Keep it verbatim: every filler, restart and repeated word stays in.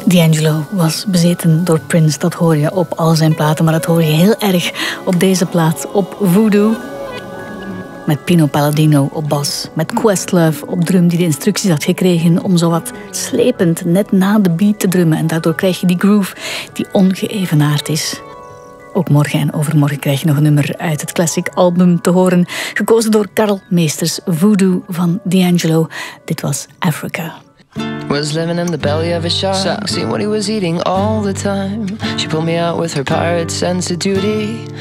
D'Angelo was bezeten door Prince, dat hoor je op al zijn platen, maar dat hoor je heel erg op deze plaat, op Voodoo. Met Pino Palladino op bas, met Questlove op drum, die de instructies had gekregen om zo wat slepend net na de beat te drummen. En daardoor krijg je die groove die ongeëvenaard is. Ook morgen en overmorgen krijg je nog een nummer uit het Classic album te horen, gekozen door Karl Meesters, Voodoo van D'Angelo. Dit was Africa. Was living in the belly of a shark, seen what he was eating all the time. She pulled me out with her pirate sense of duty.